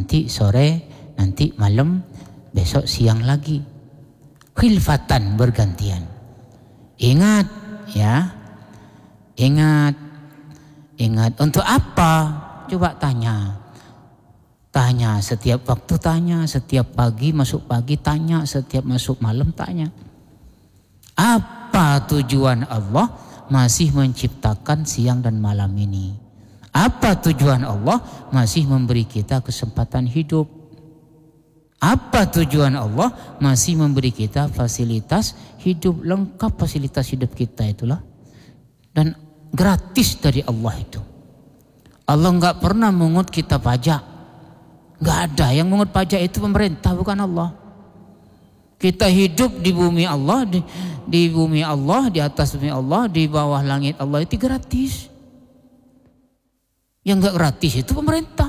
nanti sore, nanti malam, besok siang lagi. Khilfatan, bergantian. Ingat ya, ingat untuk apa? Coba tanya setiap waktu, tanya setiap pagi masuk pagi, tanya setiap masuk malam, tanya. Apa tujuan Allah masih menciptakan siang dan malam ini? Apa tujuan Allah masih memberi kita kesempatan hidup? Apa tujuan Allah masih memberi kita fasilitas hidup lengkap, fasilitas hidup kita itulah, dan gratis dari Allah itu. Allah nggak pernah mengut kita pajak, nggak ada. Yang mengut pajak itu pemerintah, bukan Allah. Kita hidup di bumi Allah, di bumi Allah, di atas bumi Allah, di bawah langit Allah, itu gratis. Yang nggak gratis itu pemerintah.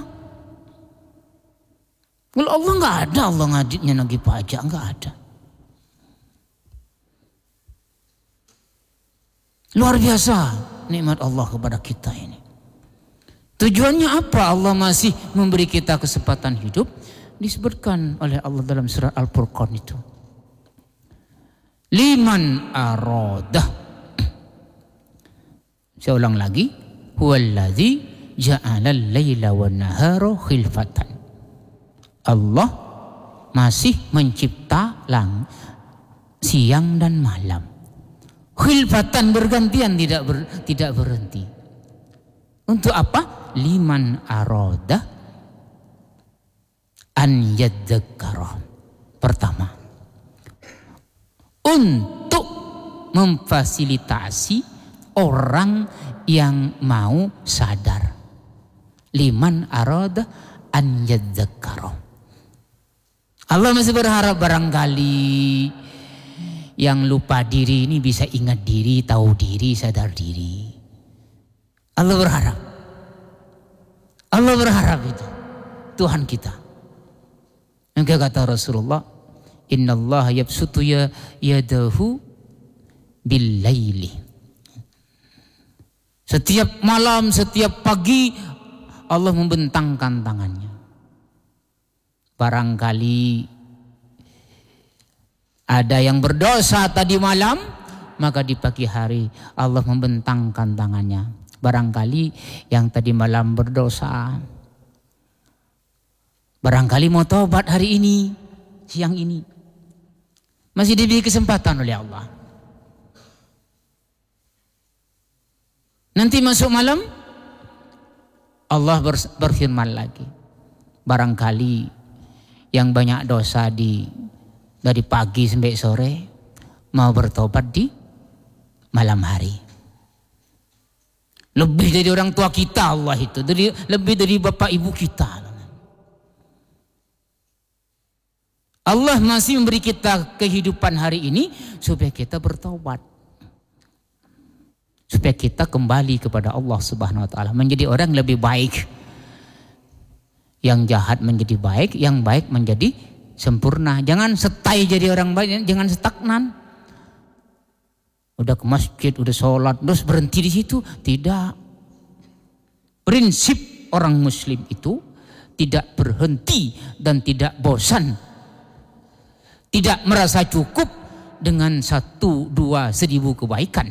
Kalau Allah nggak ada, Allah ngajitnya nagih pajak, nggak ada. Luar biasa nikmat Allah kepada kita ini. Tujuannya apa Allah masih memberi kita kesempatan hidup? Disebutkan oleh Allah dalam surat Al-Furqan itu. Liman aradah. Saya ulang lagi. Huwallazi ja'alal laila wan nahara khilfatan. Allah masih mencipta siang dan malam. Khilfatan, bergantian, tidak berhenti. Untuk apa? Liman arada an yadzakkara. Pertama, untuk memfasilitasi orang yang mau sadar. Liman arada an yadzakkara. Allah masih berharap barangkali yang lupa diri ini bisa ingat diri, tahu diri, sadar diri. Allah berharap. Allah berharap itu. Tuhan kita. Yang kata Rasulullah, innallaha yabsutu yadahu bil laili. Setiap malam, setiap pagi Allah membentangkan tangannya. Barangkali ada yang berdosa tadi malam, maka di pagi hari Allah membentangkan tangannya. Barangkali yang tadi malam berdosa, barangkali mau tobat hari ini, siang ini, masih diberi kesempatan oleh Allah. Nanti masuk malam, Allah berfirman lagi. Barangkali yang banyak dosa dari pagi sampai sore, mau bertobat di malam hari. Lebih dari orang tua kita Allah itu, lebih dari bapak ibu kita. Allah masih memberi kita kehidupan hari ini supaya kita bertobat. Supaya kita kembali kepada Allah Subhanahu wa taala, menjadi orang lebih baik. Yang jahat menjadi baik, yang baik menjadi sempurna. Jangan stay jadi orang baik, jangan stagnan. Udah ke masjid, udah sholat, terus berhenti di situ. Tidak. Prinsip orang muslim itu tidak berhenti dan tidak bosan. Tidak merasa cukup dengan 1, 2, 1000 kebaikan.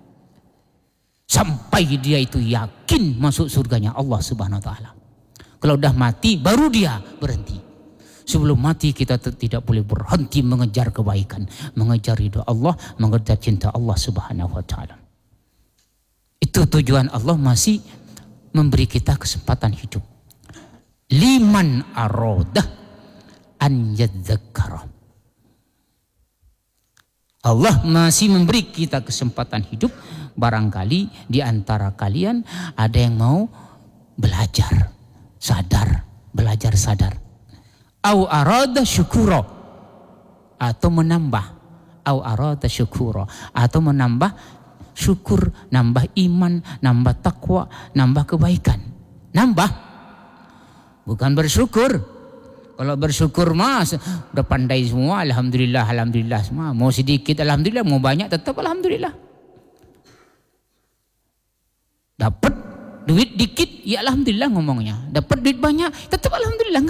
Sampai dia itu yakin masuk surganya Allah Subhanahu wa taala. Kalau udah mati baru dia berhenti. Sebelum mati kita tidak boleh berhenti mengejar kebaikan, mengejar ridha Allah, mengejar cinta Allah Subhanahu wa taala. Itu tujuan Allah masih memberi kita kesempatan hidup. Liman arodah an yadzakkara. Allah masih memberi kita kesempatan hidup. Barangkali di antara kalian ada yang mau belajar sadar, belajar sadar. Au arada syukura, atau menambah. Au arada syukura, atau menambah syukur, nambah iman, nambah takwa, nambah kebaikan. Nambah, bukan bersyukur. Kalau bersyukur mas udah pandai semua, alhamdulillah, alhamdulillah semua. Mau sedikit alhamdulillah, mau banyak tetap alhamdulillah. Dapat duit dikit, ya alhamdulillah ngomongnya. Dapat duit banyak, tetap alhamdulillah.